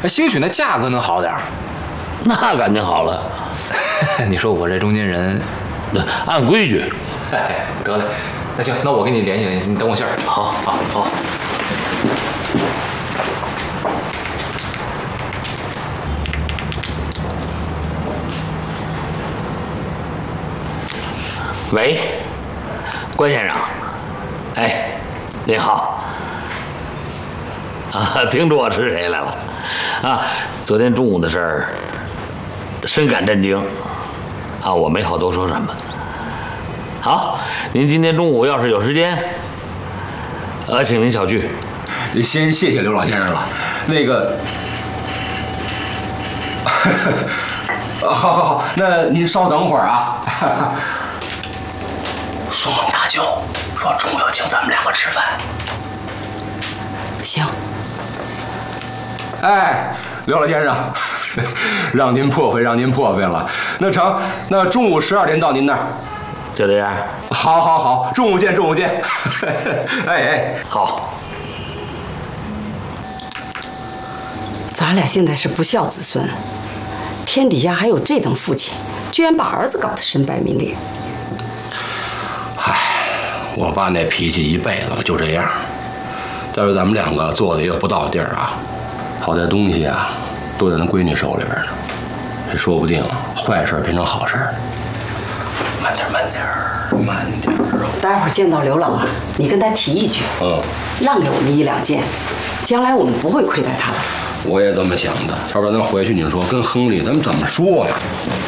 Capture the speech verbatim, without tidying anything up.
兴许那价格能好点儿。 那感情好了。 你说我这中间人， 那按规矩。 哎，得嘞，那行，那我给你联系联系，你等我信儿。 好，好，好。喂，关先生，哎，您好。啊，听出我是谁来了？啊，昨天中午的事儿，深感震惊。啊，我没好多说什么。好，您今天中午要是有时间，呃，请您小聚。 先谢谢刘老先生了。那个，好好好，那您稍等会儿啊。苏猛大舅说中午要请咱们两个吃饭。 行。 哎，刘老先生，让您破费，让您破费了。那成，那中午十二点到您那儿。 就这样。 好，好，好，中午见，中午见。哎哎， 好。 咱俩现在是不孝子孙，天底下还有这等父亲，居然把儿子搞得身败名裂。 唉，我爸那脾气一辈子了，就这样。再说咱们两个做的也有不到地儿啊，好在东西啊都在那闺女手里边呢，也说不定坏事变成好事。慢点，慢点，慢点。 待会儿见到刘老啊，你跟他提一句， 嗯， 让给我们一两件，将来我们不会亏待他的。 我也这么想的，要不然咱回去你说跟亨利咱们怎么说呀？